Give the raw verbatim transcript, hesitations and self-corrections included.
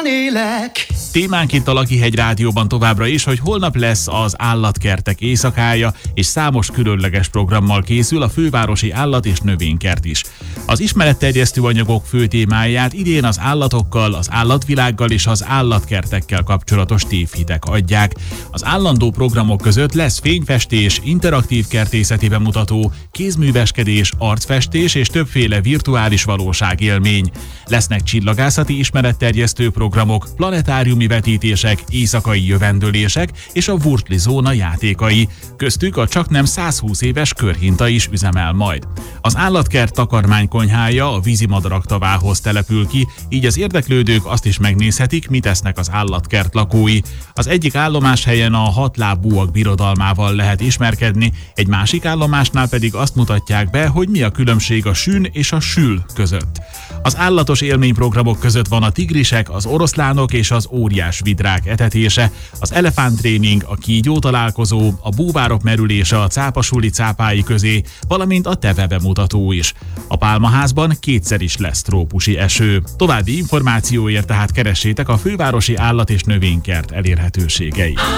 álomban élek. Témánk itt a Lakihegy Rádióban továbbra is, hogy holnap lesz az állatkertek éjszakája, és számos különleges programmal készül a fővárosi állat- és növénykert is. Az ismeretterjesztő anyagok fő témáját idén az állatokkal, az állatvilággal és az állatkertekkel kapcsolatos tévhitek adják. Az állandó programok között lesz fényfestés, interaktív kertészeti bemutató, kézműveskedés, arcfestés és többféle virtuális valóságélmény. Lesznek csillagászati ismeretterjesztő programok, planetáriumi vetítések, éjszakai jövendőlések és a Wurstli zóna játékai. Köztük a csaknem százhúsz éves körhinta is üzemel majd. Az állatkert takarmánykonyhája a vízimadarak tavához települ ki, így az érdeklődők azt is megnézhetik, mit esznek az állatkert lakói. Az egyik állomáshelyen a hatlábúak birodalmával lehet ismerkedni, egy másik állomásnál pedig azt mutatják be, hogy mi a különbség a sün és a sül között. Az állatos élményprogramok között van a tigrisek, az oroszlánok és az óriás vidrák etetése, az elefánttréning, a kígyó találkozó, a búvárok merülése a cápasuli cápái közé, valamint a teve bemutató is. A Pálmaházban kétszer is lesz trópusi eső. További információért tehát keressétek a fővárosi állat- és növénykert elérhetőségeit.